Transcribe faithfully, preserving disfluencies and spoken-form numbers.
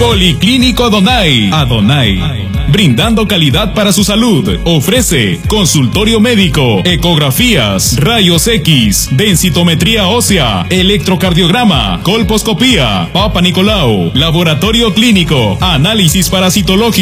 Policlínico Adonai. Adonai. Brindando calidad para su salud. Ofrece consultorio médico, ecografías, rayos X, densitometría ósea, electrocardiograma, colposcopía, Papa Nicolau, laboratorio clínico, análisis parasitológico.